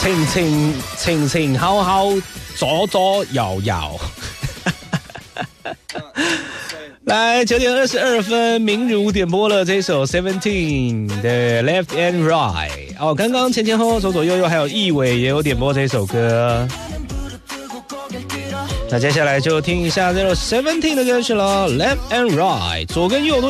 前后后左左摇摇。来，9点22分，明如点播了这首 Seventeen 的 Left and Right。哦，刚刚前后左左右右还有易伟也有点播这首歌。那接下来就听一下这首 Seventeen 的歌曲了 ，Left and Right， 左跟右都